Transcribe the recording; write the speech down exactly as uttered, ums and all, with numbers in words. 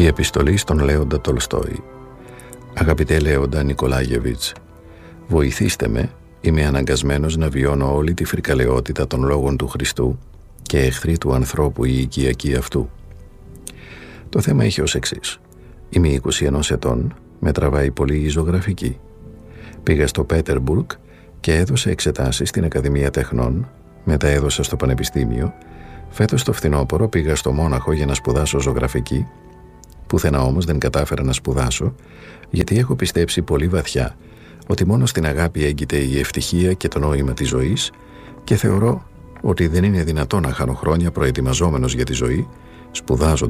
Η επιστολή στον Λέοντα Τολστόη. Αγαπητέ Λέοντα Νικολάγεβιτς, βοηθήστε με, είμαι αναγκασμένος να βιώνω όλη τη φρικαλαιότητα των λόγων του Χριστού και εχθροί του ανθρώπου η οικιακή αυτού. Το θέμα είχε ως εξής. Είμαι είκοσι ενός ετών, με τραβάει πολύ η ζωγραφική. Πήγα στο Πέτερμπουργκ και έδωσα εξετάσεις στην Ακαδημία Τεχνών, μετά έδωσα στο Πανεπιστήμιο. Φέτος το φθινόπωρο πήγα στο Μόναχο για να σπουδάσω ζωγραφική. Πουθενά όμως δεν κατάφερα να σπουδάσω, γιατί έχω πιστέψει πολύ βαθιά ότι μόνο στην αγάπη έγκυται η ευτυχία και το νόημα της ζωής και θεωρώ ότι δεν είναι δυνατόν να χάνω χρόνια προετοιμαζόμενος για τη ζωή, σπουδάζοντας